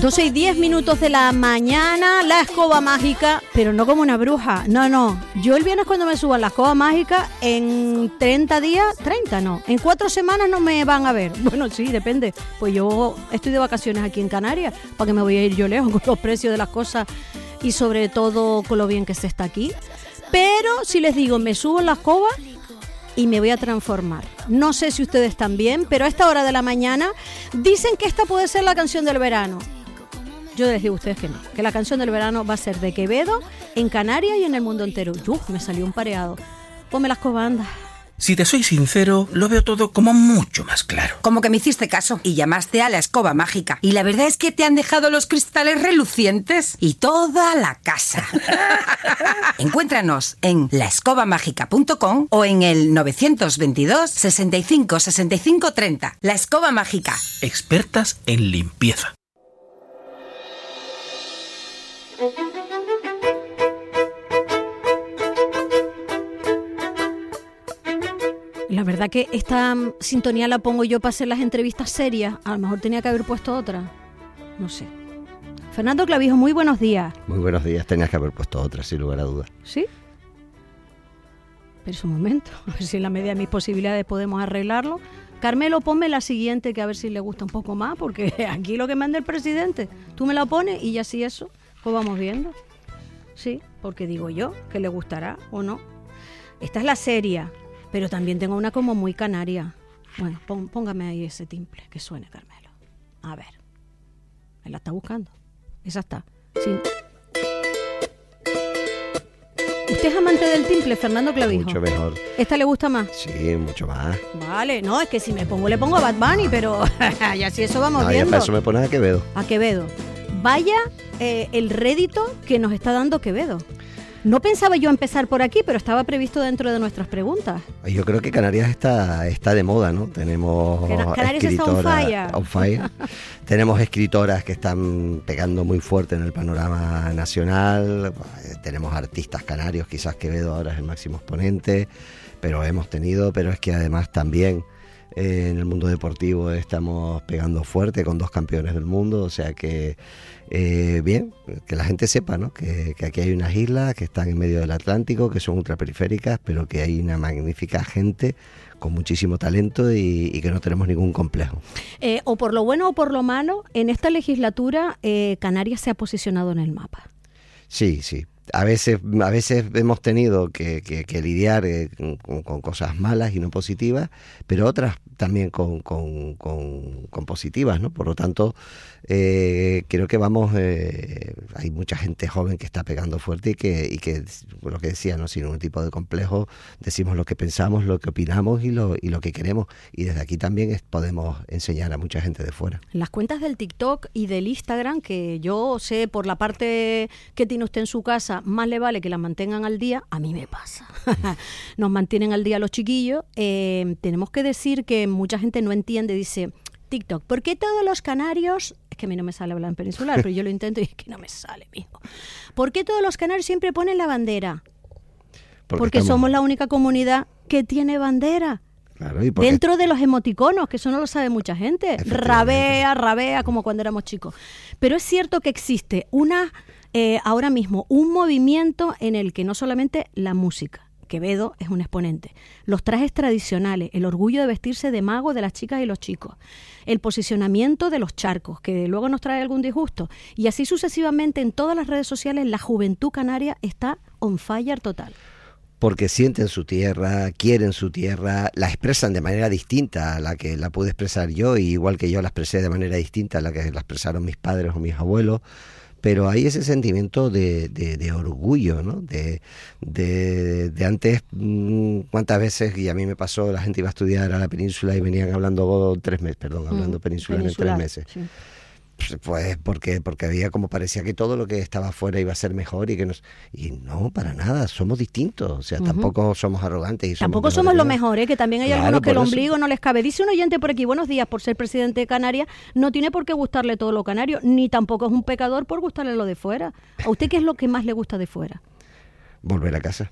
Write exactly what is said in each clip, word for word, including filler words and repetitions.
doce y diez minutos de la mañana, la escoba mágica, pero no como una bruja, no, no. Yo el viernes cuando me suban la escoba mágica, en treinta días, treinta no, en cuatro semanas no me van a ver. Bueno, sí, depende. Pues yo estoy de vacaciones aquí en Canarias, ¿para qué me voy a ir yo lejos con los precios de las cosas y sobre todo con lo bien que se está aquí? Pero si les digo, me subo en la escoba y me voy a transformar. No sé si ustedes también, pero a esta hora de la mañana dicen que esta puede ser la canción del verano. Yo les digo a ustedes que no, que la canción del verano va a ser de Quevedo, en Canarias y en el mundo entero. Uf, me salió un pareado. Ponme las cobandas. Si te soy sincero, lo veo todo como mucho más claro. Como que me hiciste caso y llamaste a la escoba mágica. Y la verdad es que te han dejado los cristales relucientes y toda la casa. Encuéntranos en la escoba mágica punto com o en el nueve dos dos, sesenta y cinco, sesenta y cinco, treinta. La Escoba Mágica. Expertas en limpieza. La verdad que esta sintonía la pongo yo para hacer las entrevistas serias. A lo mejor tenía que haber puesto otra. No sé. Fernando Clavijo, muy buenos días. Muy buenos días. Tenías que haber puesto otra, sin lugar a dudas. ¿Sí? Pero es un momento. A ver si en la medida de mis posibilidades podemos arreglarlo. Carmelo, ponme la siguiente, que a ver si le gusta un poco más, porque aquí lo que manda el presidente. Tú me la pones y ya si eso, pues vamos viendo. Sí, porque digo yo que le gustará o no. Esta es la seria. Pero también tengo una como muy canaria. Bueno, pon, póngame ahí ese timple, que suene, Carmelo. A ver. Él la está buscando. Esa está. Sí. ¿Usted es amante del timple, Fernando Clavijo? Mucho mejor. ¿Esta le gusta más? Sí, mucho más. Vale, no, es que si me pongo, le pongo a Bad Bunny, pero ya si eso vamos no, viendo. Ya para eso me pones a Quevedo. A Quevedo. Vaya eh, el rédito que nos está dando Quevedo. No pensaba yo empezar por aquí, pero estaba previsto dentro de nuestras preguntas. Yo creo que Canarias está, está de moda, ¿no? Tenemos Canarias está on fire. on fire. Tenemos escritoras que están pegando muy fuerte en el panorama nacional. Tenemos artistas canarios, quizás Quevedo ahora es el máximo exponente, pero hemos tenido, pero es que además también eh, en el mundo deportivo estamos pegando fuerte con dos campeones del mundo, o sea que Eh, bien, que la gente sepa, ¿no? que, que aquí hay unas islas que están en medio del Atlántico, que son ultraperiféricas, pero que hay una magnífica gente con muchísimo talento y, y que no tenemos ningún complejo. Eh, o por lo bueno o por lo malo, en esta legislatura eh, Canarias se ha posicionado en el mapa. Sí, sí. A veces, a veces hemos tenido que, que, que lidiar eh, con, con cosas malas y no positivas, pero otras también con, con, con, con positivas, ¿no? Por lo tanto, eh, creo que vamos, eh, hay mucha gente joven que está pegando fuerte y que, y que lo que decía, ¿no? Sin ningún tipo de complejo, decimos lo que pensamos, lo que opinamos y lo, y lo que queremos. Y desde aquí también es, podemos enseñar a mucha gente de fuera. Las cuentas del TikTok y del Instagram, que yo sé por la parte que tiene usted en su casa, más le vale que las mantengan al día, a mí me pasa. Nos mantienen al día los chiquillos. Eh, tenemos que decir que mucha gente no entiende, dice, TikTok, ¿por qué todos los canarios? Es que a mí no me sale hablar en peninsular, pero yo lo intento y es que no me sale, mijo. ¿Por qué todos los canarios siempre ponen la bandera? Porque, porque estamos... somos la única comunidad que tiene bandera. Claro, ¿y por qué? Dentro de los emoticonos, que eso no lo sabe mucha gente. Rabea, rabea, como cuando éramos chicos. Pero es cierto que existe una... Eh, ahora mismo un movimiento en el que no solamente la música, Quevedo es un exponente, los trajes tradicionales, el orgullo de vestirse de mago de las chicas y los chicos, el posicionamiento de los charcos, que luego nos trae algún disgusto, y así sucesivamente en todas las redes sociales la juventud canaria está on fire total. Porque sienten su tierra, quieren su tierra, la expresan de manera distinta a la que la pude expresar yo, y igual que yo la expresé de manera distinta a la que la expresaron mis padres o mis abuelos. Pero hay ese sentimiento de, de, de orgullo, ¿no? De, de, de antes, cuántas veces, y a mí me pasó, la gente iba a estudiar a la península y venían hablando tres meses, perdón, hablando mm, peninsular en tres meses. Sí. Pues porque porque había como parecía que todo lo que estaba afuera iba a ser mejor y que nos y no, para nada, somos distintos, o sea, uh-huh. tampoco somos arrogantes y somos tampoco somos lo mejor, ¿eh? Que también hay claro, algunos que el eso. ombligo no les cabe. Dice un oyente por aquí, buenos días, por ser presidente de Canarias no tiene por qué gustarle todo lo canario, ni tampoco es un pecador por gustarle lo de fuera. ¿A usted qué es lo que más le gusta de fuera? Volver a casa.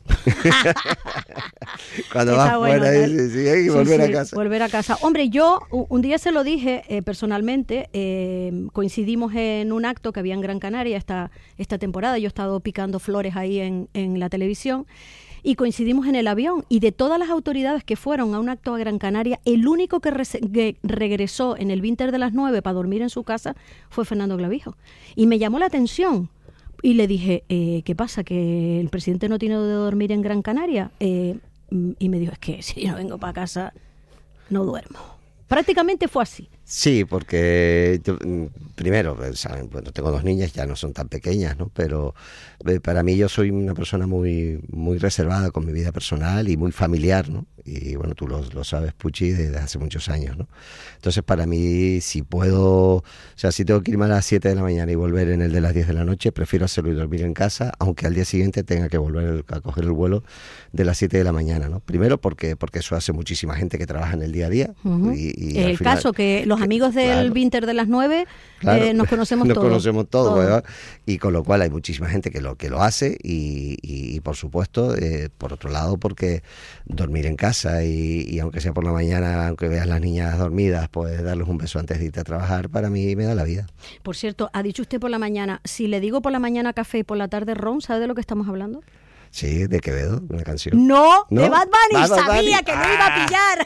Cuando Está vas bueno, fuera, ¿no? dices, sí, hay que Sí, volver sí, a casa. Volver a casa. Hombre, yo u- un día se lo dije eh, personalmente, eh, coincidimos en un acto que había en Gran Canaria esta, esta temporada, yo he estado picando flores ahí en, en la televisión, y coincidimos en el avión, y de todas las autoridades que fueron a un acto a Gran Canaria, el único que, re- que regresó en el Vinter de las nueve para dormir en su casa fue Fernando Clavijo. Y me llamó la atención. Y le dije, eh, ¿qué pasa? ¿Que el presidente no tiene de dormir en Gran Canaria? Eh, y me dijo, es que si yo no vengo para casa, no duermo. Prácticamente fue así. Sí, porque yo, primero, saben, bueno, tengo dos niñas, ya no son tan pequeñas, ¿no? Pero eh, para mí yo soy una persona muy muy reservada con mi vida personal y muy familiar, ¿no? Y bueno, tú lo, lo sabes, Puchi, desde hace muchos años, ¿no? Entonces, para mí, si puedo, o sea, si tengo que irme a las siete de la mañana y volver en el de las diez de la noche, prefiero hacerlo y dormir en casa, aunque al día siguiente tenga que volver a coger el vuelo de las siete de la mañana, ¿no? Primero porque porque eso hace muchísima gente que trabaja en el día a día. Uh-huh. y, y el al final, caso que los amigos del claro, Vinter de las nueve claro, eh, nos conocemos nos todos. conocemos todos, Todos. ¿verdad? Y con lo cual hay muchísima gente que lo que lo hace y, y, y por supuesto, eh, por otro lado, porque dormir en casa y, y aunque sea por la mañana, aunque veas las niñas dormidas, pues darles un beso antes de irte a trabajar, para mí me da la vida. Por cierto, ha dicho usted por la mañana, si le digo por la mañana café y por la tarde ron, ¿sabe de lo que estamos hablando? Sí, de Quevedo, una canción. No, ¿No? de Bad Bunny, Bad Bunny. sabía que no iba a pillar.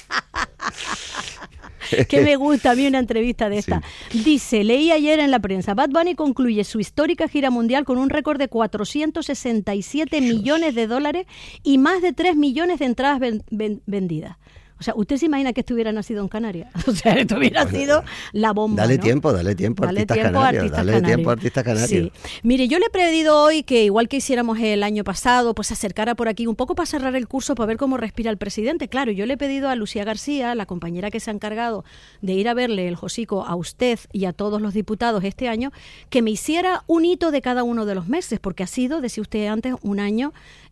Que me gusta a mí una entrevista de esta. Sí. Dice, leí ayer en la prensa, Bad Bunny concluye su histórica gira mundial con un récord de cuatrocientos sesenta y siete millones de dólares y más de tres millones de entradas ven, ven, vendidas. O sea, ¿usted se imagina que estuviera nacido en Canarias? O sea, esto hubiera bueno, sido la bomba, Dale ¿no? tiempo, dale tiempo a artistas canarios. Artistas dale canarios. tiempo a artistas canarios. Sí. Mire, yo le he pedido hoy que, igual que hiciéramos el año pasado, pues se acercara por aquí un poco para cerrar el curso, para ver cómo respira el presidente. Claro, yo le he pedido a Lucía García, la compañera que se ha encargado de ir a verle el hocico a usted y a todos los diputados este año, que me hiciera un hito de cada uno de los meses, porque ha sido, decía usted antes, un año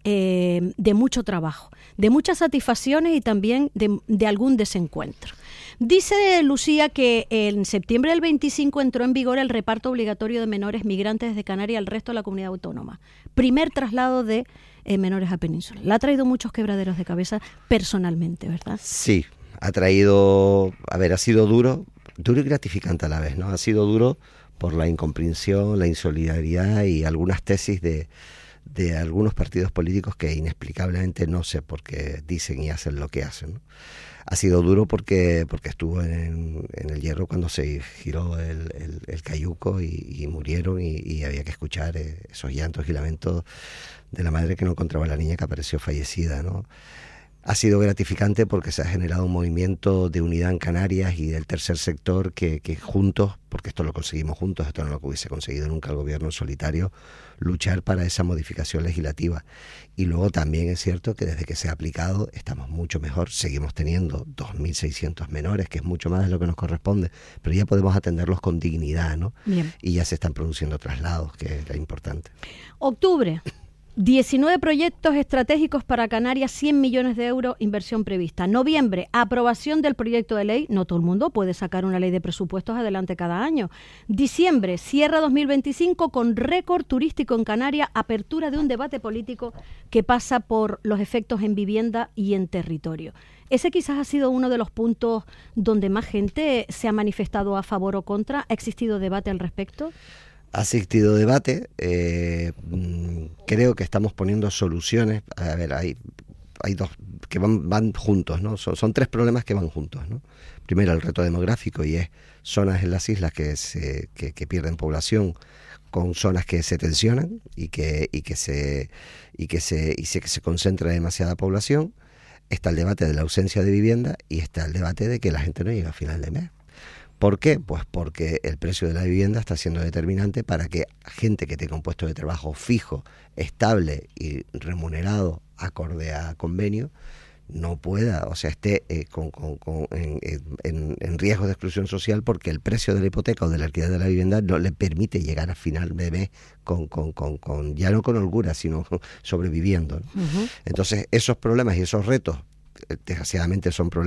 eh, de mucho trabajo, de muchas satisfacciones y también de, de algún desencuentro. Dice Lucía que en septiembre del veinticinco entró en vigor el reparto obligatorio de menores migrantes desde Canarias al resto de la comunidad autónoma. Primer traslado de eh, menores a Península. Le ha traído muchos quebraderos de cabeza personalmente, ¿verdad? Sí, ha traído, a ver, ha sido duro, duro y gratificante a la vez, ¿no? Ha sido duro por la incomprensión, la insolidaridad y algunas tesis de de algunos partidos políticos que inexplicablemente no sé por qué dicen y hacen lo que hacen, ¿no? Ha sido duro porque porque estuvo en, en el Hierro cuando se giró el, el, el cayuco y, y murieron y, y había que escuchar eh, esos llantos y lamentos de la madre que no encontraba a la niña que apareció fallecida, ¿no? Ha sido gratificante porque se ha generado un movimiento de unidad en Canarias y del tercer sector que, que juntos, porque esto lo conseguimos juntos, esto no lo hubiese conseguido nunca el gobierno en solitario, luchar para esa modificación legislativa. Y luego también es cierto que desde que se ha aplicado estamos mucho mejor, seguimos teniendo dos mil seiscientos menores, que es mucho más de lo que nos corresponde, pero ya podemos atenderlos con dignidad, ¿no? Bien. Y ya se están produciendo traslados, que es importante. Octubre. diecinueve proyectos estratégicos para Canarias, cien millones de euros, inversión prevista. Noviembre, aprobación del proyecto de ley. No todo el mundo puede sacar una ley de presupuestos adelante cada año. Diciembre, cierra dos mil veinticinco con récord turístico en Canarias, apertura de un debate político que pasa por los efectos en vivienda y en territorio. Ese quizás ha sido uno de los puntos donde más gente se ha manifestado a favor o contra. ¿Ha existido debate al respecto? Ha existido debate, eh, creo que estamos poniendo soluciones. A ver, hay, hay dos que van, van juntos, ¿no? Son, son tres problemas que van juntos, ¿no? Primero, el reto demográfico, y es zonas en las islas que, se, que, que pierden población con zonas que se tensionan y que, y que, se, y que, se, y se, que se concentra demasiada población. Está el debate de la ausencia de vivienda y está el debate de que la gente no llega a final de mes. ¿Por qué? Pues porque el precio de la vivienda está siendo determinante para que gente que tenga un puesto de trabajo fijo, estable y remunerado acorde a convenio no pueda, o sea, esté eh, con, con, con, en, en, en riesgo de exclusión social porque el precio de la hipoteca o del alquiler de la vivienda no le permite llegar a final de mes con, con, con, con ya no con holgura, sino sobreviviendo, ¿no? Uh-huh. Entonces, esos problemas y esos retos, desgraciadamente son problemas que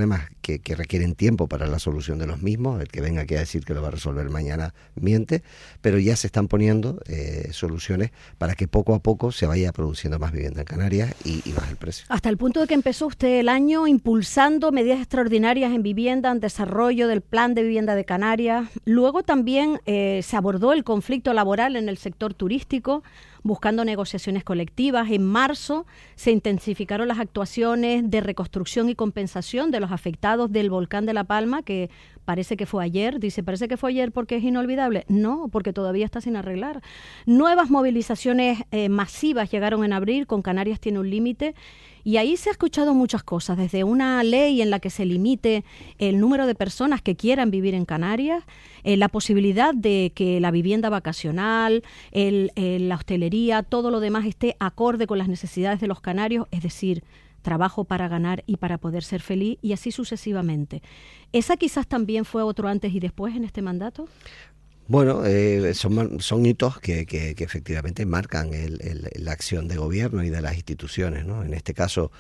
que, que requieren tiempo para la solución de los mismos. El que venga aquí a decir que lo va a resolver mañana miente, pero ya se están poniendo eh, soluciones para que poco a poco se vaya produciendo más vivienda en Canarias y, y baje el precio. Hasta el punto de que empezó usted el año impulsando medidas extraordinarias en vivienda, en desarrollo del plan de vivienda de Canarias. Luego también eh, se abordó el conflicto laboral en el sector turístico, buscando negociaciones colectivas. En marzo se intensificaron las actuaciones de reconstrucción y compensación de los afectados del volcán de La Palma, que parece que fue ayer. Dice, parece que fue ayer porque es inolvidable. No, porque todavía está sin arreglar. Nuevas movilizaciones eh, masivas llegaron en abril, con Canarias tiene un límite. Y ahí se ha escuchado muchas cosas, desde una ley en la que se limite el número de personas que quieran vivir en Canarias, eh, la posibilidad de que la vivienda vacacional, el, el, la hostelería, todo lo demás esté acorde con las necesidades de los canarios, es decir, trabajo para ganar y para poder ser feliz, y así sucesivamente. ¿Esa quizás también fue otro antes y después en este mandato? Bueno, eh, son, son hitos que, que, que efectivamente marcan el, el, la acción de gobierno y de las instituciones, ¿no? En este caso,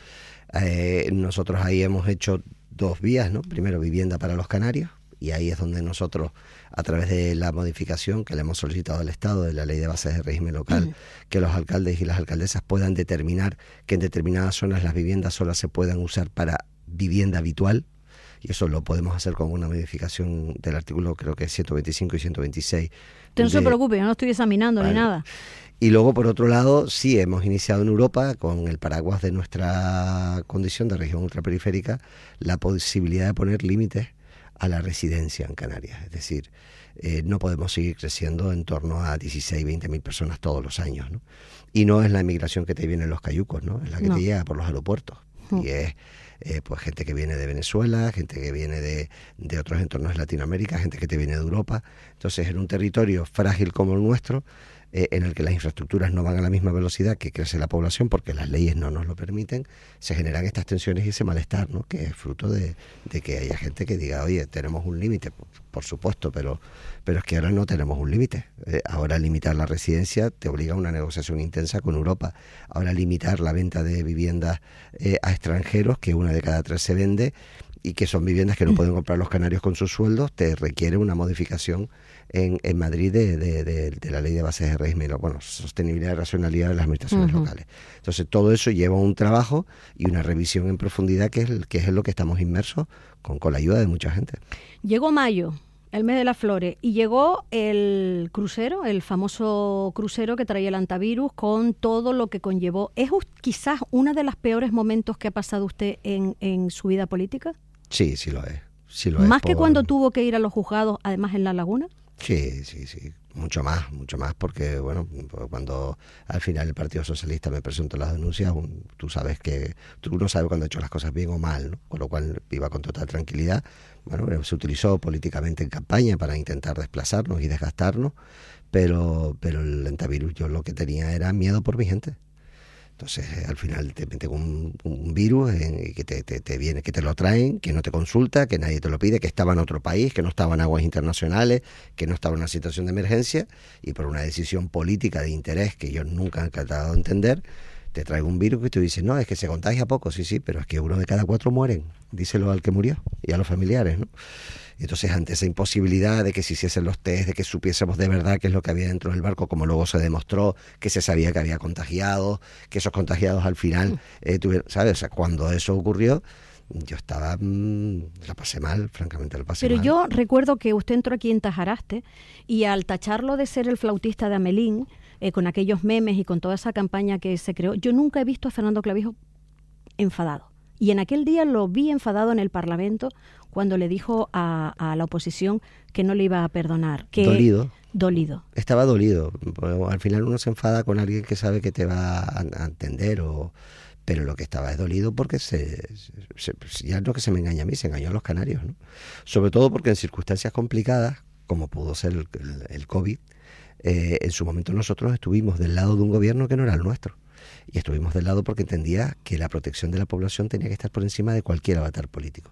eh, nosotros ahí hemos hecho dos vías, ¿no? Primero, vivienda para los canarios, y ahí es donde nosotros, a través de la modificación que le hemos solicitado al Estado de la Ley de Bases de Régimen Local, uh-huh. que los alcaldes y las alcaldesas puedan determinar que en determinadas zonas las viviendas solo se puedan usar para vivienda habitual. Y eso lo podemos hacer con una modificación del artículo, creo que es ciento veinticinco y ciento veintiséis. Usted no de... se preocupe, yo no estoy examinando vale. ni nada. Y luego, por otro lado, sí, hemos iniciado en Europa, con el paraguas de nuestra condición de región ultraperiférica, la posibilidad de poner límites a la residencia en Canarias. Es decir, eh, no podemos seguir creciendo en torno a dieciséis, veinte mil personas todos los años, ¿no? Y no es la inmigración que te viene en los cayucos, ¿no? Es la que no. te llega por los aeropuertos. Uh-huh. Y es... Eh, pues gente que viene de Venezuela, gente que viene de, de otros entornos de Latinoamérica, gente que te viene de Europa. Entonces, en un territorio frágil como el nuestro, eh, en el que las infraestructuras no van a la misma velocidad que crece la población, porque las leyes no nos lo permiten, se generan estas tensiones y ese malestar, ¿no? Que es fruto de, de que haya gente que diga, oye, tenemos un límite, por, por supuesto, pero, pero es que ahora no tenemos un límite. Eh, ahora limitar la residencia te obliga a una negociación intensa con Europa. Ahora limitar la venta de viviendas eh, a extranjeros, que una de cada tres se vende, y que son viviendas que no pueden comprar los canarios con sus sueldos, te requiere una modificación en, en Madrid de, de, de, de la Ley de Bases de Régimen, bueno, sostenibilidad y racionalidad de las administraciones uh-huh. locales. Entonces, todo eso lleva un trabajo y una revisión en profundidad, que es, el, que es en lo que estamos inmersos con, con la ayuda de mucha gente. Llegó mayo, el mes de las flores, y llegó el crucero, el famoso crucero que traía el antivirus, con todo lo que conllevó. ¿Es quizás uno de los peores momentos que ha pasado usted en, en su vida política? Sí, sí lo es. Sí lo ¿Más es que por... cuando tuvo que ir a los juzgados, además en La Laguna? Sí, sí, sí. Mucho más, mucho más, porque bueno, cuando al final el Partido Socialista me presentó las denuncias, un, tú sabes que tú no sabes cuando ha hecho las cosas bien o mal, ¿no? Con lo cual iba con total tranquilidad. Bueno, se utilizó políticamente en campaña para intentar desplazarnos y desgastarnos, pero, pero el antivirus yo lo que tenía era miedo por mi gente. Entonces, al final te meten un, un virus en, que te, te, te viene, que te lo traen, que no te consulta, que nadie te lo pide, que estaba en otro país, que no estaba en aguas internacionales, que no estaba en una situación de emergencia, y por una decisión política de interés que yo nunca he tratado de entender, te traigo un virus que tú dices, no, es que se contagia poco, sí, sí, pero es que uno de cada cuatro mueren, díselo al que murió y a los familiares, ¿no? Y entonces, ante esa imposibilidad de que se hiciesen los test, de que supiésemos de verdad qué es lo que había dentro del barco, como luego se demostró que se sabía que había contagiados, que esos contagiados al final eh, tuvieron, ¿sabes? O sea, cuando eso ocurrió, yo estaba, mmm, la pasé mal, francamente la pasé Pero mal. Pero yo recuerdo que usted entró aquí en Tajaraste y al tacharlo de ser el flautista de Amelín, eh, con aquellos memes y con toda esa campaña que se creó, yo nunca he visto a Fernando Clavijo enfadado. Y en aquel día lo vi enfadado en el Parlamento cuando le dijo a, a la oposición que no le iba a perdonar. Que dolido. Dolido. Estaba dolido. Al final uno se enfada con alguien que sabe que te va a, a entender, o, pero lo que estaba es dolido porque se, se, ya no que se me engaña a mí, se engañó a los canarios, ¿no? Sobre todo porque en circunstancias complicadas, como pudo ser el, el, el COVID, eh, en su momento nosotros estuvimos del lado de un gobierno que no era el nuestro. Y estuvimos del lado porque entendía que la protección de la población tenía que estar por encima de cualquier avatar político.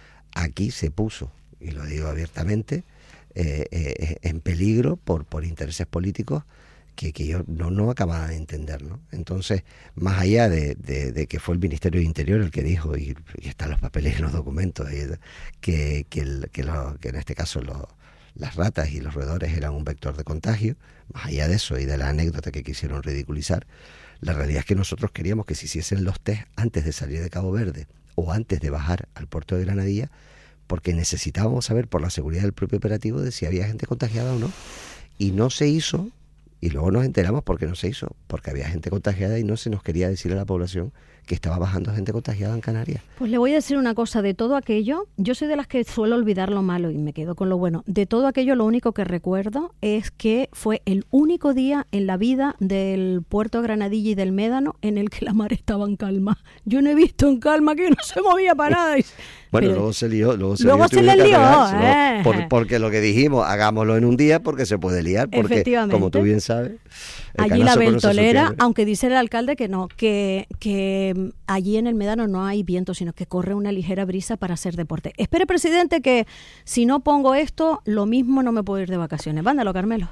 Aquí se puso, y lo digo abiertamente, eh, eh, en peligro por, por intereses políticos que, que yo no, no acababa de entender, ¿no? Entonces, más allá de, de, de que fue el Ministerio de Interior el que dijo, y, y están los papeles y los documentos, y, que, que, el, que, lo, que en este caso lo, las ratas y los roedores eran un vector de contagio, más allá de eso y de la anécdota que quisieron ridiculizar, la realidad es que nosotros queríamos que se hiciesen los test antes de salir de Cabo Verde o antes de bajar al puerto de Granadilla, porque necesitábamos saber por la seguridad del propio operativo de si había gente contagiada o no. Y no se hizo, y luego nos enteramos por qué no se hizo, porque había gente contagiada y no se nos quería decir a la población que estaba bajando gente contagiada en Canarias. Pues le voy a decir una cosa, de todo aquello, yo soy de las que suelo olvidar lo malo y me quedo con lo bueno. De todo aquello lo único que recuerdo es que fue el único día en la vida del puerto de Granadilla y del Médano en el que la mar estaba en calma. Yo no he visto en calma que no se movía para nada. Bueno, Pero, luego se lió. Luego se, luego lió, se le lió. Eh. Por, porque lo que dijimos, hagámoslo en un día porque se puede liar. Porque, como tú bien sabes, allí la ventolera, aunque dice el alcalde que no, que, que allí en el Médano no hay viento, sino que corre una ligera brisa para hacer deporte. Espere, presidente, que si no pongo esto, lo mismo no me puedo ir de vacaciones. Vándalo, Carmelo.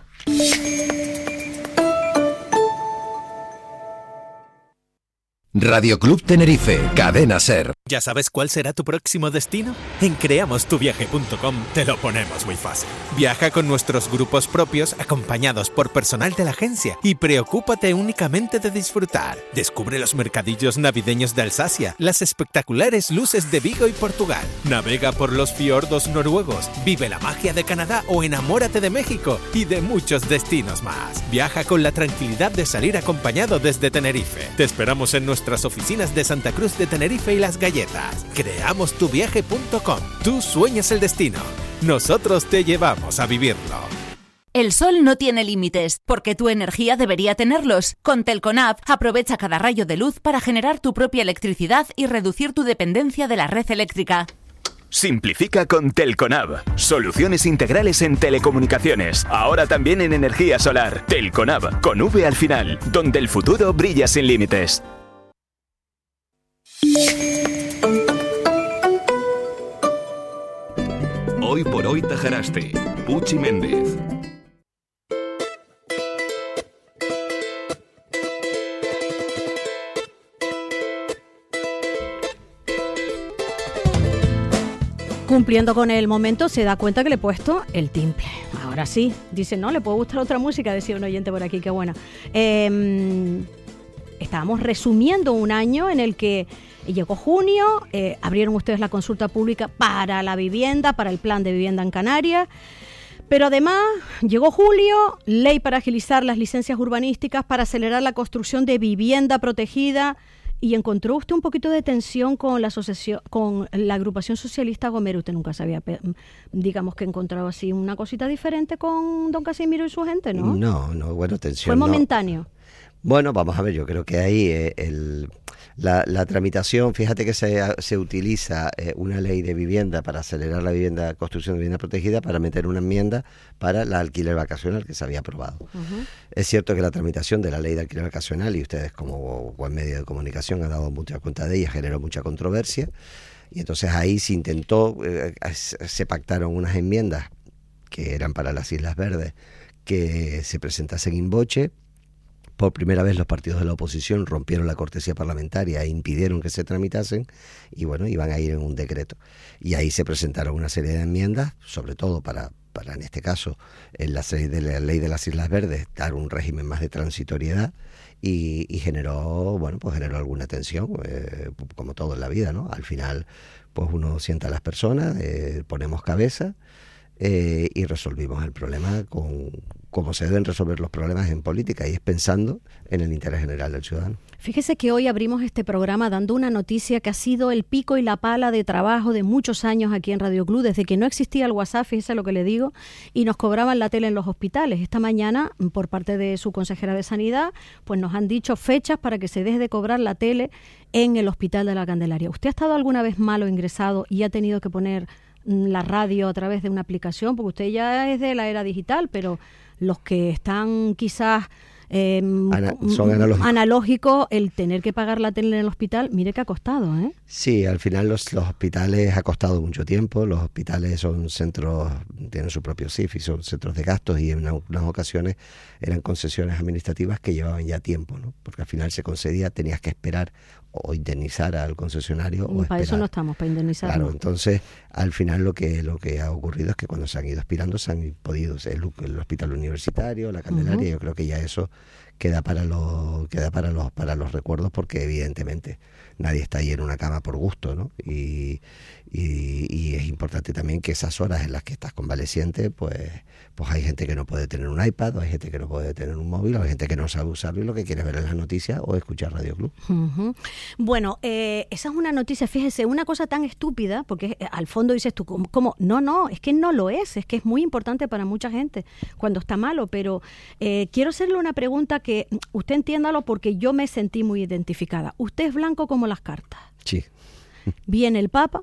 Radio Club Tenerife, Cadena Ser. ¿Ya sabes cuál será tu próximo destino? En creamos tu viaje punto com te lo ponemos muy fácil. Viaja con nuestros grupos propios acompañados por personal de la agencia y preocúpate únicamente de disfrutar. Descubre los mercadillos navideños de Alsacia, las espectaculares luces de Vigo y Portugal. Navega por los fiordos noruegos, vive la magia de Canadá o enamórate de México y de muchos destinos más. Viaja con la tranquilidad de salir acompañado desde Tenerife. Te esperamos en nuestras oficinas de Santa Cruz de Tenerife y Las Galletas. creamos tu viaje punto com. Tú sueñas el destino. Nosotros te llevamos a vivirlo. El sol no tiene límites, porque tu energía debería tenerlos. Con Telconab, aprovecha cada rayo de luz para generar tu propia electricidad y reducir tu dependencia de la red eléctrica. Simplifica con Telconab. Soluciones integrales en telecomunicaciones. Ahora también en energía solar. Telconab, con V al final, donde el futuro brilla sin límites. Hoy por hoy Tajaraste, Puchi Méndez. Cumpliendo con el momento, se da cuenta que le he puesto el timple. Ahora sí, dice, no, le puede gustar otra música, decía un oyente por aquí, qué buena. Eh, estábamos resumiendo un año en el que llegó junio, eh, abrieron ustedes la consulta pública para la vivienda, para el plan de vivienda en Canarias, pero además llegó julio, ley para agilizar las licencias urbanísticas, para acelerar la construcción de vivienda protegida, y encontró usted un poquito de tensión con la asociación, con la agrupación socialista Gomero. Usted nunca se había, digamos, que encontrado así una cosita diferente con don Casimiro y su gente, ¿no? No, no, bueno, tensión Fue momentáneo. No. Bueno, vamos a ver, yo creo que ahí eh, el, la, la tramitación, fíjate que se, se utiliza eh, una ley de vivienda para acelerar la vivienda, construcción de vivienda protegida, para meter una enmienda para la alquiler vacacional que se había aprobado. Uh-huh. Es cierto que la tramitación de la ley de alquiler vacacional, y ustedes como buen medio de comunicación han dado mucha cuenta de ella, generó mucha controversia, y entonces ahí se intentó, eh, se pactaron unas enmiendas que eran para las Islas Verdes, que se presentasen in voce. Por primera vez los partidos de la oposición rompieron la cortesía parlamentaria e impidieron que se tramitasen y bueno, iban a ir en un decreto. Y ahí se presentaron una serie de enmiendas, sobre todo para, para en este caso, en la, de la ley de las Islas Verdes, dar un régimen más de transitoriedad y, y generó, bueno, pues generó alguna tensión, eh, como todo en la vida, ¿no? Al final, pues uno sienta a las personas, eh, ponemos cabeza eh, y resolvimos el problema con... como se deben resolver los problemas en política, y es pensando en el interés general del ciudadano. Fíjese que hoy abrimos este programa dando una noticia que ha sido el pico y la pala de trabajo de muchos años aquí en Radio Club, desde que no existía el WhatsApp, fíjese lo que le digo, y nos cobraban la tele en los hospitales. Esta mañana, por parte de su consejera de Sanidad, pues nos han dicho fechas para que se deje de cobrar la tele en el Hospital de la Candelaria. ¿Usted ha estado alguna vez malo ingresado y ha tenido que poner la radio a través de una aplicación? Porque usted ya es de la era digital, pero los que están quizás eh, Ana, son analógicos. analógicos, el tener que pagar la tele en el hospital, mire que ha costado, ¿eh? Sí, al final los, los hospitales ha costado mucho tiempo. Los hospitales son centros, tienen su propio C I F y son centros de gastos, y en unas ocasiones eran concesiones administrativas que llevaban ya tiempo, ¿no? Porque al final se concedía, tenías que esperar o indemnizar al concesionario. O para esperar. eso no estamos, para indemnizar. Claro, no. entonces al final lo que lo que ha ocurrido es que cuando se han ido expirando se han podido, el, el hospital universitario, la Candelaria, uh-huh. yo creo que ya eso queda para los queda para los para los recuerdos, porque evidentemente nadie está ahí en una cama por gusto, ¿no? Y, y, y es importante también que esas horas en las que estás convaleciente, pues pues hay gente que no puede tener un iPad, o hay gente que no puede tener un móvil, o hay gente que no sabe usarlo y lo que quiere ver en las noticias o escuchar Radio Club. Uh-huh. Bueno, eh, esa es una noticia, fíjese, una cosa tan estúpida, porque eh, al fondo dices tú, ¿cómo, ¿cómo? No, no, es que no lo es, es que es muy importante para mucha gente cuando está malo, pero eh, quiero hacerle una pregunta que usted entiéndalo, porque yo me sentí muy identificada. Usted es blanco como las cartas. Sí. Viene el Papa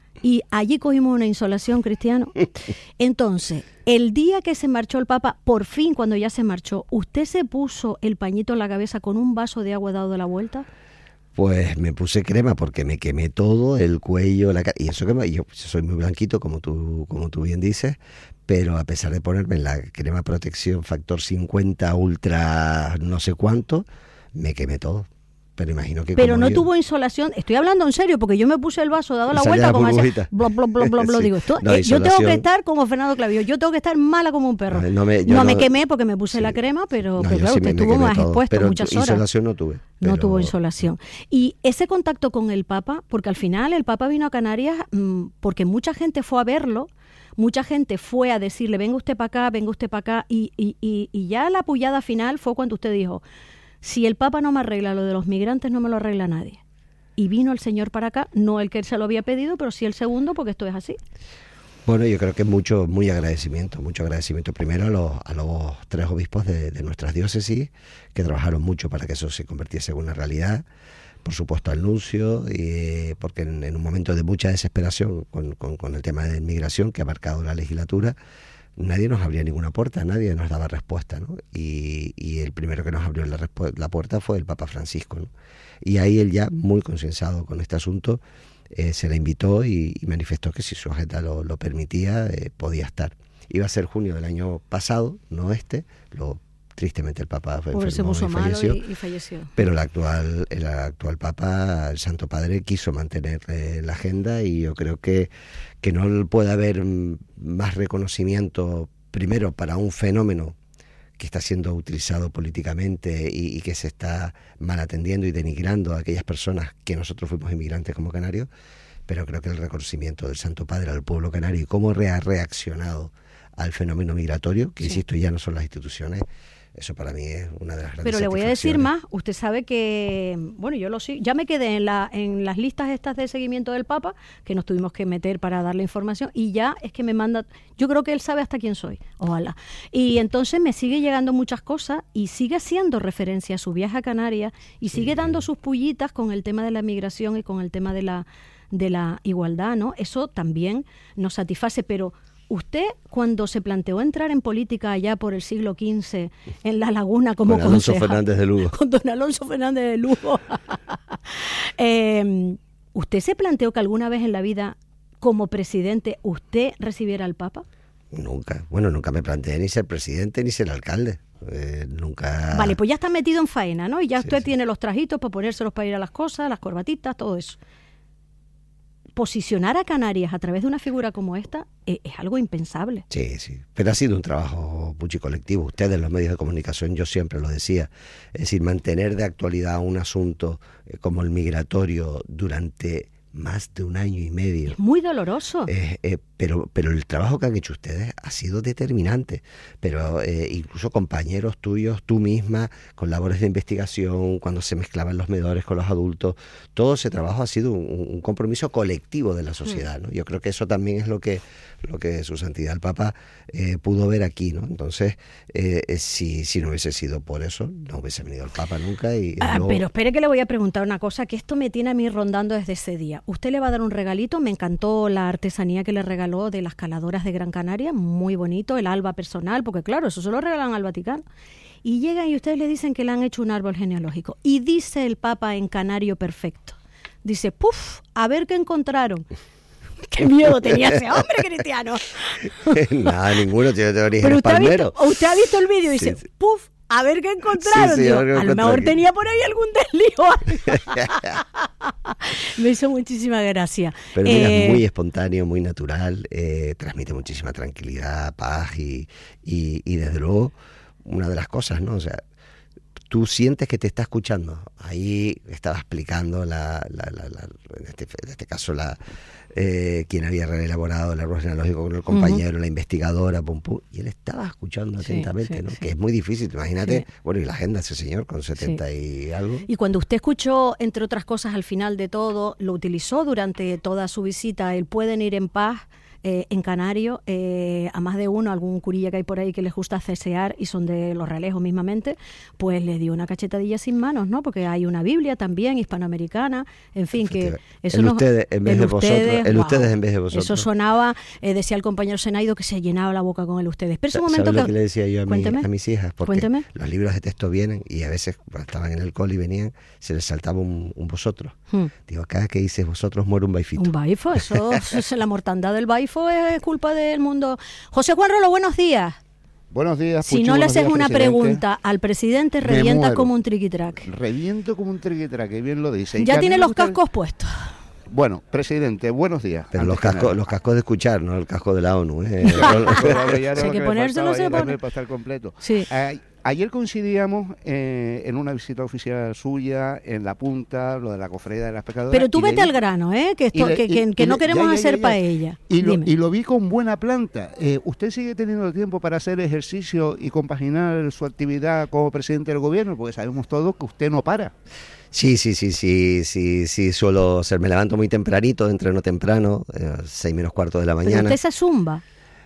y allí cogimos una insolación, Cristiano. Entonces, el día que se marchó el Papa, por fin cuando ya se marchó, ¿usted se puso el pañito en la cabeza con un vaso de agua dado la vuelta? Pues me puse crema porque me quemé todo, el cuello, la cara, y eso que me, yo soy muy blanquito, como tú, como tú bien dices, pero a pesar de ponerme la crema protección factor cincuenta ultra no sé cuánto, me quemé todo. Pero imagino que pero no yo, tuvo insolación, estoy hablando en serio, porque yo me puse el vaso, dado la vuelta, como hacía, bla, bla, bla, bla, bla, sí. digo, esto, no, eh, yo tengo que estar como Fernando Clavijo, yo tengo que estar mala como un perro. No, no, me, no no me quemé porque me puse sí. la crema, pero, no, pero claro, sí usted me, estuvo me más todo, expuesto pero muchas horas. Insolación no tuve. Pero... No tuvo insolación. Y ese contacto con el Papa, porque al final el Papa vino a Canarias mmm, porque mucha gente fue a verlo, mucha gente fue a decirle, venga usted para acá, venga usted para acá, y, y, y, y ya la pullada final fue cuando usted dijo, si el Papa no me arregla lo de los migrantes, no me lo arregla nadie. Y vino el señor para acá, no el que él se lo había pedido, pero sí el segundo, porque esto es así. Bueno, yo creo que mucho, muy agradecimiento, mucho agradecimiento primero a los, a los tres obispos de, de nuestras diócesis, que trabajaron mucho para que eso se convirtiese en una realidad. Por supuesto al nuncio, y, porque en, en un momento de mucha desesperación con, con, con el tema de inmigración que ha marcado la legislatura, nadie nos abría ninguna puerta, nadie nos daba respuesta, ¿no? Y, y el primero que nos abrió la, respu- la puerta fue el Papa Francisco, ¿no? Y ahí él, ya muy concienciado con este asunto, eh, se la invitó y, y manifestó que si su agenda lo, lo permitía, eh, podía estar. Iba a ser junio del año pasado, no este, lo tristemente el Papa fue Pobre, enfermo se puso y falleció, malo y, y falleció. Pero el actual, el actual Papa, el Santo Padre, quiso mantener eh, la agenda, y yo creo que, que no puede haber más reconocimiento, primero, para un fenómeno que está siendo utilizado políticamente y, y que se está mal atendiendo y denigrando a aquellas personas que nosotros fuimos inmigrantes como canarios, pero creo que el reconocimiento del Santo Padre al pueblo canario y cómo ha reaccionado al fenómeno migratorio, que sí. insisto, ya no son las instituciones, eso para mí es una de las grandes Pero le voy a decir más, usted sabe que, bueno, yo lo sigo, ya me quedé en la en las listas estas de seguimiento del Papa, que nos tuvimos que meter para darle información, y ya es que me manda, yo creo que él sabe hasta quién soy, ojalá. Y entonces me sigue llegando muchas cosas, y sigue haciendo referencia a su viaje a Canarias, y sí. sigue dando sus pullitas con el tema de la migración y con el tema de la, de la igualdad, ¿no? Eso también nos satisface, pero... Usted, cuando se planteó entrar en política allá por el siglo quince, en La Laguna como con Alonso concejal, Fernández de Lugo. Con don Alonso Fernández de Lugo. eh, ¿Usted se planteó que alguna vez en la vida, como presidente, usted recibiera al Papa? Nunca. Bueno, nunca me planteé ni ser presidente ni ser alcalde. Eh, nunca... Vale, pues ya está metido en faena, ¿no? Y ya sí, usted sí. tiene los trajitos para ponérselos para ir a las cosas, las corbatitas, todo eso. Posicionar a Canarias a través de una figura como esta es, es algo impensable. Sí, sí, pero ha sido un trabajo mucho colectivo. Ustedes, los medios de comunicación, yo siempre lo decía, es decir, mantener de actualidad un asunto eh, como el migratorio durante más de un año y medio. Es muy doloroso. Eh, eh, pero, pero el trabajo que han hecho ustedes ha sido determinante. Pero eh, incluso compañeros tuyos, tú misma, con labores de investigación, cuando se mezclaban los menores con los adultos, todo ese trabajo ha sido un, un compromiso colectivo de la sociedad, ¿no? Yo creo que eso también es lo que, lo que su santidad el Papa eh, pudo ver aquí, ¿no? Entonces, eh, eh, si, si no hubiese sido por eso, no hubiese venido el Papa nunca. Y ah, luego... Pero espere que le voy a preguntar una cosa, que esto me tiene a mí rondando desde ese día. ¿Usted le va a dar un regalito? Me encantó la artesanía que le regaló de las caladoras de Gran Canaria, muy bonito, el alba personal, porque claro, eso se lo regalan al Vaticano. y llegan y ustedes le dicen que le han hecho un árbol genealógico. Y dice el Papa en Canario Perfecto, dice, puf, a ver qué encontraron. ¡Qué miedo tenía ese hombre, Cristiano! Nada, ninguno tiene teoría Pero de usted ha, palmero. visto, usted ha visto el vídeo y dice, Sí, sí. puf, a ver qué encontraron. Sí, sí, Digo, a ver qué a lo encontraron mejor aquí. tenía por ahí algún desliz. Me hizo muchísima gracia. Pero mira, Eh, es muy espontáneo, muy natural, eh, transmite muchísima tranquilidad, paz y, y, y desde luego una de las cosas, ¿no? O sea, tú sientes que te está escuchando. Ahí estaba explicando la, la, la, la en, este, en este caso la eh, quien había elaborado el árbol genealógico con el compañero, uh-huh. la investigadora, pum, pum, y él estaba escuchando Sí, atentamente, sí, ¿no? sí. Que es muy difícil, imagínate, Sí. bueno, y la agenda de ese señor con setenta Sí. y algo. Y cuando usted escuchó, entre otras cosas, al final de todo, lo utilizó durante toda su visita, el pueden ir en paz, eh, en Canario, eh, a más de uno, algún curilla que hay por ahí que les gusta cesear y son de los Realejos mismamente, pues le dio una cachetadilla sin manos, ¿no? Porque hay una Biblia también hispanoamericana, en fin, que eso el nos- ustedes en vez el de vosotros, ustedes, el wow. ustedes en vez de vosotros. Eso sonaba, eh, decía el compañero Senaido que se llenaba la boca con el ustedes. Pero es un ¿Sabes momento lo que... que le decía yo a, mi- Cuénteme. a mis hijas? Porque Cuénteme. los libros de texto vienen y a veces cuando estaban en el cole y venían, se les saltaba un, un vosotros. Hmm. Digo, cada que dices vosotros muere un baifito. Un baifo, eso, eso es la mortandad del baifo, es culpa del mundo. José Juan Rolo, buenos días. Buenos días, Si Puchi, no le buenos haces días, una presidente. pregunta al presidente, Me revientas muero. como un triquitrac. Reviento como un triquitraque, que bien lo dice. Y que Ya a mí tiene me los gusta- cascos puestos. Bueno, presidente, buenos días. Pero antes los que cascos, nada. los cascos de escuchar, no el casco de la ONU. ¿eh? Pero ahora ya Si lo hay que me ponérselo, faltaba se ya pone. también para estar completo. Sí. A- Ayer coincidíamos eh, en una visita oficial suya en La Punta, lo de la cofradía de las pescadoras. Pero tú y le vete di- al grano, ¿eh? Que, esto, y le- que, y- que- y que no le- queremos ya, ya, hacer ya, ya. paella. Y lo, Dime. y lo vi con buena planta. Eh, ¿Usted sigue teniendo tiempo para hacer ejercicio y compaginar su actividad como presidente del gobierno? Porque sabemos todos que usted no para. Sí, sí, sí, sí, sí, sí, suelo ser, me levanto muy tempranito, entreno temprano, eh, seis menos cuarto de la Pero mañana. usted se zumba.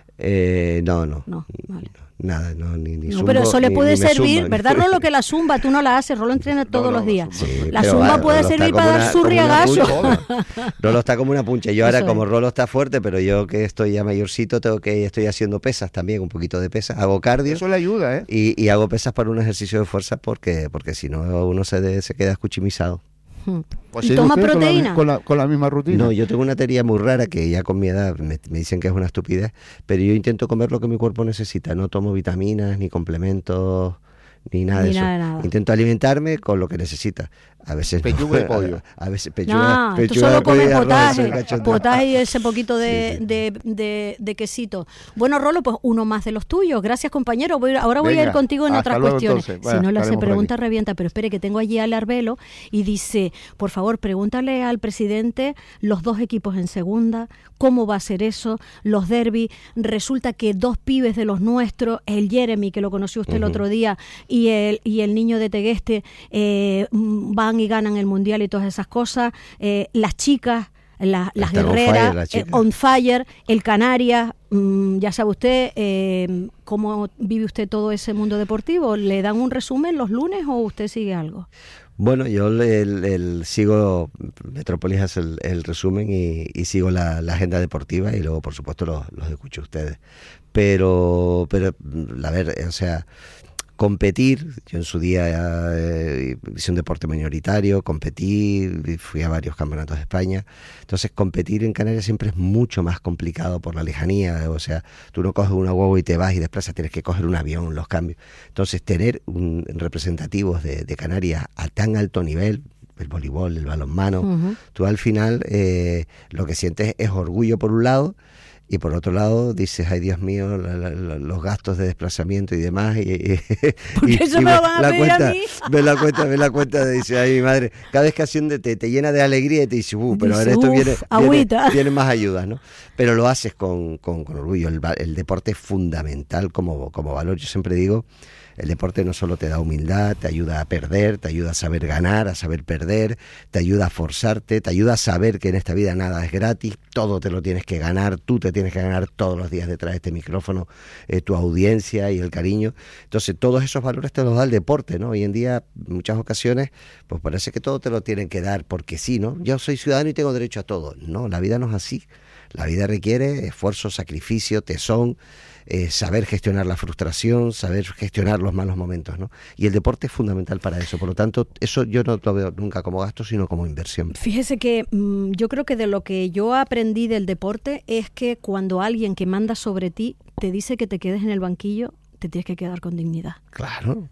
Eh, no, no, No, vale. nada, no, ni, ni No, zumbo, pero eso le ni- puede ni me servir, zumban. ¿verdad, Rolo? Que la zumba tú no la haces, Rolo entrena todos no, los la días. zumba. Sí, La pero zumba bueno, puede Rolo está servir como para dar una- su como una riagazo. puncha. Rolo está como una puncha. Yo ahora, Eso como es. Rolo está fuerte, pero yo que estoy ya mayorcito, tengo que estoy haciendo pesas también, un poquito de pesas, hago cardio. Eso le ayuda, ¿eh? Y, y hago pesas para un ejercicio de fuerza porque porque si no uno se, de- se queda escuchimizado. Pues ¿Y sigue toma usted con la- proteína? Con la, con la misma rutina. No, yo tengo una teoría muy rara que ya con mi edad me, me dicen que es una estupidez, pero yo intento comer lo que mi cuerpo necesita. No tomo vitaminas, ni complementos, ni nada Ni de eso. nada de nada. Intento alimentarme con lo que necesita. A veces no. Pechuga de pollo. A, a veces pechuga, No, tú pechuga solo de pollo comes y arroz, potaje, soy cachondeo. potaje y ese poquito de, Sí, sí. de, de, de quesito. Bueno, Rolo, pues uno más de los tuyos. Gracias, compañero. Voy- ahora voy a Venga, ir contigo en hasta otras luego, cuestiones. entonces. Si Bueno, no le hace estaremos por pregunta, aquí. revienta. Pero espere, que tengo allí al Arbelo y dice, por favor, pregúntale al presidente los dos equipos en segunda, cómo va a ser eso, los derbis. Resulta que dos pibes de los nuestros, el Jeremy, que lo conoció usted el Ujú. otro día, y el, y el niño de Tegueste, eh, mm, van y ganan el Mundial y todas esas cosas. Eh, las chicas, la- las Están on guerreras, fire, las eh, chicas. on fire, el Canarias, mm, ya sabe usted, eh, ¿cómo vive usted todo ese mundo deportivo? ¿Le dan un resumen los lunes o usted sigue algo? Bueno, yo el, el- sigo, Metrópolis hace el, el resumen y, y sigo la, la agenda deportiva y luego, por supuesto, los, los escucho a ustedes. Pero, pero, a ver, o sea, competir, yo en su día eh, hice un deporte minoritario, competí, fui a varios campeonatos de España, entonces competir en Canarias siempre es mucho más complicado por la lejanía, o sea, tú no coges una guagua y te vas y desplazas, tienes que coger un avión, los cambios, entonces tener un, representativos de, de Canarias a tan alto nivel, el voleibol, el balonmano, Ujú. tú al final eh, lo que sientes es orgullo por un lado, y por otro lado dices, ay Dios mío, la, la, la, los gastos de desplazamiento y demás. Y, y, Porque y- eso y me ve lo van a la pedir a cuenta, mí. ve la cuenta, ve la cuenta, de, dice, ay mi madre, cada vez que hace un de- te, te llena de alegría y te dice, uh, pero Dice, ahora esto "Uf, viene, agüita". viene, viene más ayudas, ¿no? Pero lo haces con, con, con orgullo. El, va- el deporte es fundamental como, como valor. Yo siempre digo, el deporte no solo te da humildad, te ayuda a perder, te ayuda a saber ganar, a saber perder, te ayuda a forzarte, te ayuda a saber que en esta vida nada es gratis, todo te lo tienes que ganar, tú te tienes que ganar todos los días detrás de este micrófono, eh, tu audiencia y el cariño. Entonces todos esos valores te los da el deporte, ¿no? Hoy en día, en muchas ocasiones, pues parece que todo te lo tienen que dar porque sí, ¿no? Yo soy ciudadano y tengo derecho a todo. No, la vida no es así. La vida requiere esfuerzo, sacrificio, tesón, eh, saber gestionar la frustración, saber gestionar los malos momentos, ¿no? Y el deporte es fundamental para eso. Por lo tanto, eso yo no lo veo nunca como gasto, sino como inversión. Fíjese que mmm, yo creo que de lo que yo aprendí del deporte es que cuando alguien que manda sobre ti te dice que te quedes en el banquillo, te tienes que quedar con dignidad. Claro.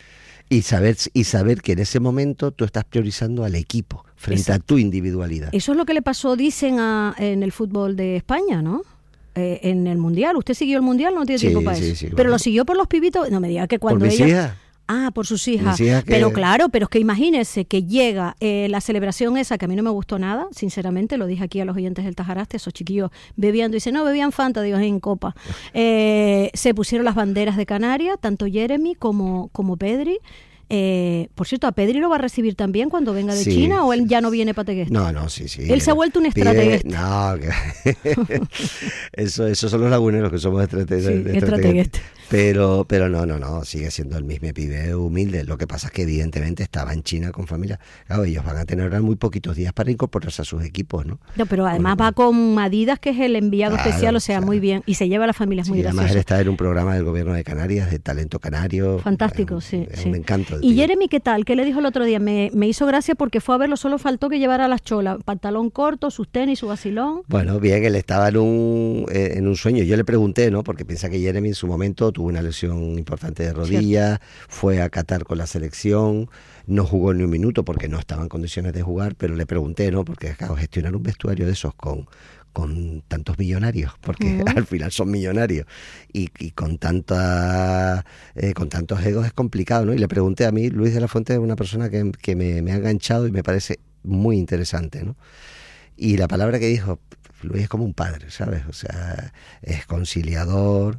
Y saber, y saber que en ese momento tú estás priorizando al equipo frente Exacto. a tu individualidad. Eso es lo que le pasó, dicen, a, en el fútbol de España, ¿no? Eh, en el Mundial. ¿Usted siguió el Mundial? No tiene sí, tiempo para sí, eso. Sí, pero bueno. lo siguió por los pibitos. No me diga que cuando ¿Por mis ellos... hijas? Ah, por sus hijas. Mis hijas que... Pero claro, pero es que imagínese que llega eh, la celebración esa, que a mí no me gustó nada, sinceramente, lo dije aquí a los oyentes del Tajaraste, esos chiquillos bebiendo, dicen, no, bebían Fanta, digo, en copa. Eh, se pusieron las banderas de Canarias, tanto Jeremy como, como Pedri. Eh, por cierto, ¿a Pedri lo va a recibir también cuando venga de sí, China o él sí. ya no viene para Tegueste? No, no, sí, sí. Él se ha vuelto un estrategueste. No, que... eso, esos son los laguneros que somos estrate... sí, estrateguestes. Pero, pero no, no, no, sigue siendo el mismo pibe humilde. Lo que pasa es que evidentemente estaba en China con familia. Claro, ellos van a tener ahora muy poquitos días para incorporarse a sus equipos, ¿no? No, pero además Bueno, va con Adidas, que es el enviado claro, especial, o sea, o sea, muy bien. Y se lleva a la familia, es sí, muy además gracioso. él está en un programa del gobierno de Canarias, de talento canario. Fantástico, es, sí. Es sí. un encanto. ¿Y tío. Jeremy qué tal? ¿Qué le dijo el otro día? Me, me hizo gracia porque fue a verlo, solo faltó que llevara las cholas, pantalón corto, sus tenis, su vacilón. Bueno, bien, él estaba en un, eh, en un sueño. Yo le pregunté, ¿no? Porque piensa que Jeremy en su momento tuvo una lesión importante de rodilla, Cierto. Fue a Qatar con la selección, no jugó ni un minuto porque no estaba en condiciones de jugar, pero le pregunté, ¿no? Porque claro, gestionar un vestuario de esos con con tantos millonarios, porque uh-huh. al final son millonarios, y, y con tanta eh, con tantos egos es complicado, ¿no? Y le pregunté a mí, Luis de la Fuente es una persona que, que me, me ha enganchado y me parece muy interesante, ¿no? Y la palabra que dijo, Luis es como un padre, ¿sabes? O sea, es conciliador.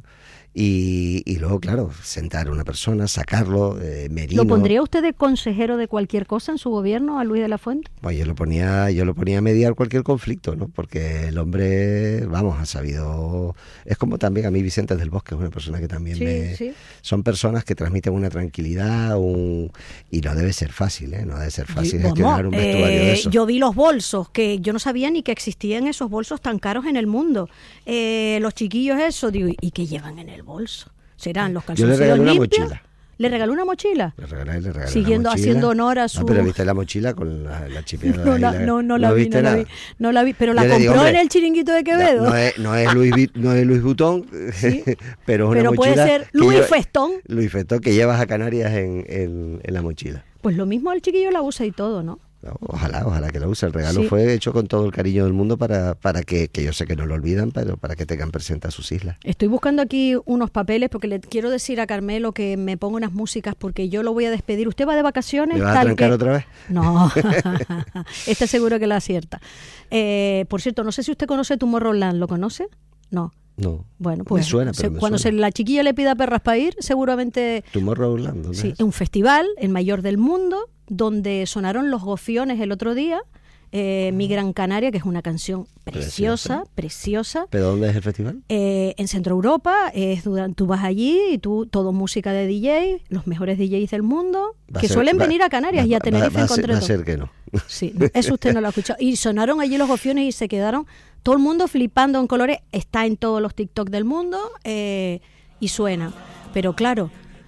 Y, y luego, claro, sentar a una persona, sacarlo, eh, Merino. ¿Lo pondría usted de consejero de cualquier cosa en su gobierno a Luis de la Fuente? Bueno, yo lo ponía, yo lo ponía a mediar cualquier conflicto, ¿no? Porque el hombre, vamos, ha sabido... Es como también a mí Vicente del Bosque, es una persona que también sí, me... Sí. Son personas que transmiten una tranquilidad, un y no debe ser fácil, ¿eh? No debe ser fácil y, gestionar un vestuario eh, de eso. Yo vi los bolsos, que yo no sabía ni que existían esos bolsos tan caros en el mundo. Eh, los chiquillos eso, digo, ¿y qué llevan en el bolso? ¿Serán los calzoncillos limpios? Yo le regalé limpios? una mochila. ¿Le regaló una mochila? Le regalé, le regalé Siguiendo, una mochila. haciendo honor a su... No, pero viste la mochila con la, la chipera. No, la, no, no, la vi, no la vi, no la vi. Pero la Yo compró digo, hombre, en el Chiringuito de Quevedo. No, no es, no es Louis, no es Louis Vuitton, ¿sí? pero es una pero mochila. puede ser Louis lleva, Festón. Louis Festón que llevas a Canarias en, en, en la mochila. Pues lo mismo el chiquillo la usa y todo, ¿no? Ojalá, ojalá que lo use. El regalo sí. fue hecho con todo el cariño del mundo para, para que, que yo sé que no lo olvidan, pero para que tengan presente a sus islas. Estoy buscando aquí unos papeles porque le quiero decir a Carmelo que me ponga unas músicas porque yo lo voy a despedir. ¿Usted va de vacaciones? ¿Me vas a trancar que... otra vez? No, este seguro que la acierta. Eh, por cierto, no sé si usted conoce Tomorrowland, ¿lo conoce? No. No. Bueno, pues me suena, pero se, me cuando suena. Se, la chiquilla le pida perras para ir, seguramente... Tomorrowland, ¿dónde sí, es? Un festival, el mayor del mundo, donde sonaron Los Gofiones el otro día, eh, Mi Gran Canaria, que es una canción preciosa, preciosa. preciosa. ¿Pero dónde es el festival? Eh, en Centro Europa, es, tú vas allí y tú, todo música de D J, los mejores D Js del mundo, que ser, suelen va, venir a Canarias va, y a Tenerife en concreto. Va a ser que no. Sí, eso usted no lo ha escuchado. Y sonaron allí Los Gofiones y se quedaron todo el mundo flipando en colores. Está en todos los TikTok del mundo eh, y suena. Pero claro,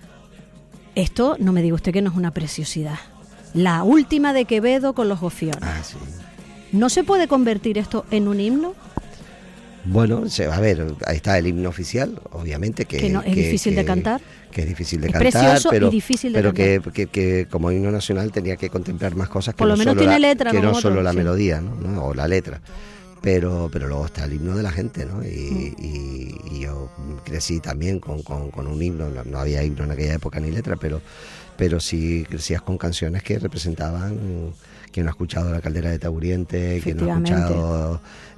esto no me diga usted que no es una preciosidad. La última de Quevedo con Los Gofiones. Ah, sí. ¿No se puede convertir esto en un himno? Bueno, se va a ver, ahí está el himno oficial, obviamente que, que no, es que, difícil que, de cantar. Que es difícil de es cantar, precioso pero, y difícil de pero cantar. que, que, que como himno nacional tenía que contemplar más cosas que Por lo no menos solo tiene la, letra, que no otro, solo la sí. melodía, ¿no? ¿no? O la letra. Pero, pero luego está el himno de la gente, ¿no? Y, mm. y, y yo crecí también con, con, con un himno, no, no había himno en aquella época ni letra, pero, pero sí crecías con canciones que representaban... Quien no ha escuchado La Caldera de Taburiente, quien no ha escuchado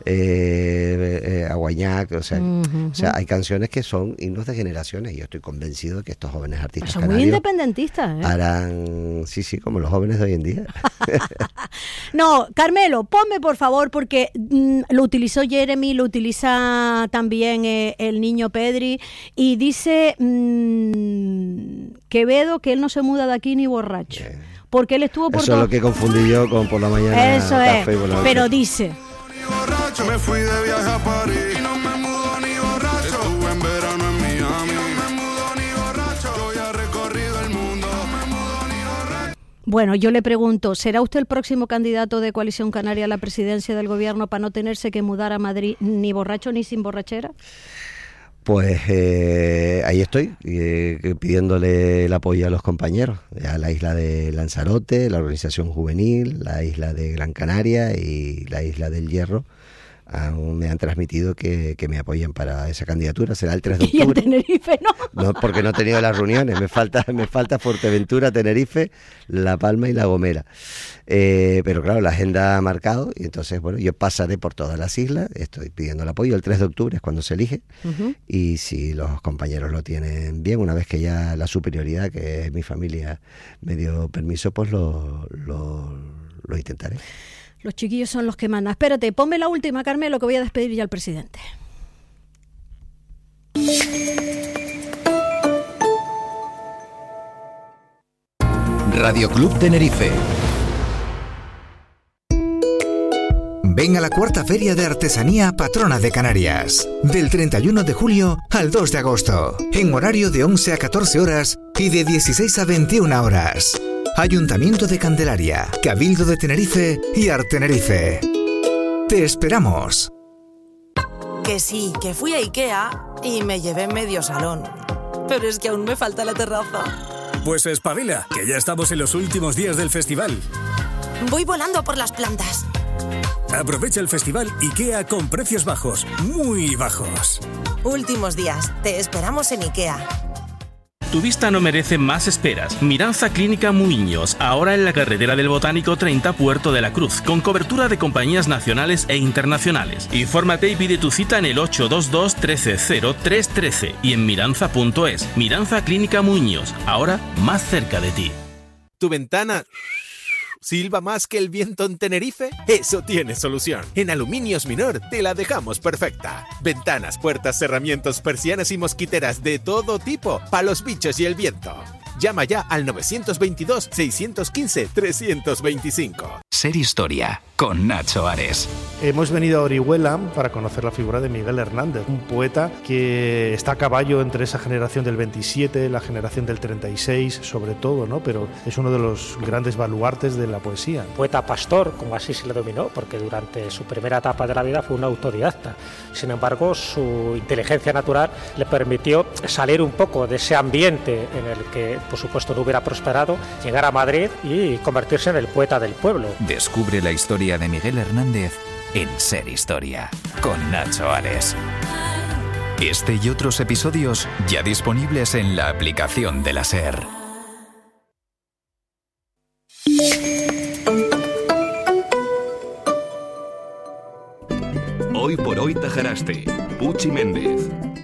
eh, eh, Aguañac, o sea, uh-huh. o sea, hay canciones que son himnos de generaciones y yo estoy convencido de que estos jóvenes artistas son canarios muy independentistas, ¿eh? harán, sí, sí, como los jóvenes de hoy en día. No, Carmelo, ponme por favor, porque mm, lo utilizó Jeremy, lo utiliza también eh, el niño Pedri, y dice mmm, Quevedo que él no se muda de aquí ni borracho. Yeah. Porque él estuvo por Eso todo... es lo que confundí yo con por la mañana. Eso es, pero dice me fui de viaje a París y no me mudo ni borracho. Estuve en verano en Miami y no me mudo ni borracho. Yo ya he recorrido el mundo, no me mudo ni borracho. Bueno, yo le pregunto, ¿será usted el próximo candidato de Coalición Canaria a la presidencia del gobierno para no tenerse que mudar a Madrid ni borracho ni sin borrachera? Pues eh, ahí estoy, eh, pidiéndole el apoyo a los compañeros, a la isla de Lanzarote, la organización juvenil, la isla de Gran Canaria y la isla del Hierro. Aún me han transmitido que, que me apoyen para esa candidatura. Será el tres de octubre. ¿Y en Tenerife no? No, porque no he tenido las reuniones. Me falta, me falta Fuerteventura, Tenerife, La Palma y La Gomera. Eh, pero claro, la agenda ha marcado y entonces, bueno, yo pasaré por todas las islas. Estoy pidiendo el apoyo. El tres de octubre es cuando se elige. Uh-huh. Y si los compañeros lo tienen bien, una vez que ya la superioridad, que es mi familia, me dio permiso, pues lo, lo, lo intentaré. Los chiquillos son los que mandan. Espérate, ponme la última, Carmelo, que voy a despedir ya al presidente. Radio Club Tenerife. Ven a la cuarta Feria de Artesanía Patrona de Canarias, del treinta y uno de julio al dos de agosto, en horario de once a catorce horas y de dieciséis a veintiuna horas. Ayuntamiento de Candelaria, Cabildo de Tenerife y Artenerife. Te esperamos. Que sí, que fui a Ikea y me llevé medio salón. Pero es que aún me falta la terraza. Pues espabila, que ya estamos en los últimos días del festival. Voy volando por las plantas. Aprovecha el festival IKEA con precios bajos, muy bajos. Últimos días, te esperamos en Ikea. Tu vista no merece más esperas. Miranza Clínica Muiños, ahora en la carretera del Botánico treinta, Puerto de la Cruz, con cobertura de compañías nacionales e internacionales. Infórmate y pide tu cita en el ocho dos dos, uno tres cero, tres uno tres y en miranza punto es. Miranza Clínica Muiños, ahora más cerca de ti. ¿Tu ventana silba más que el viento en Tenerife? Eso tiene solución. En Aluminios Minor te la dejamos perfecta. Ventanas, puertas, cerramientos, persianas y mosquiteras de todo tipo, para los bichos y el viento. Llama ya al nueve dos dos, seis uno cinco, tres dos cinco. Ser Historia, con Nacho Ares. Hemos venido a Orihuela para conocer la figura de Miguel Hernández, un poeta que está a caballo entre esa generación del veintisiete, la generación del treinta y seis, sobre todo, ¿no? Pero es uno de los grandes baluartes de la poesía. Poeta pastor, como así se le dominó, porque durante su primera etapa de la vida fue un autodidacta. Sin embargo, su inteligencia natural le permitió salir un poco de ese ambiente en el que, por supuesto, no hubiera prosperado, llegar a Madrid y convertirse en el poeta del pueblo. Descubre la historia de Miguel Hernández en Ser Historia, con Nacho Ares. Este y otros episodios ya disponibles en la aplicación de la SER. Hoy por hoy Tajaraste, Puchi Méndez.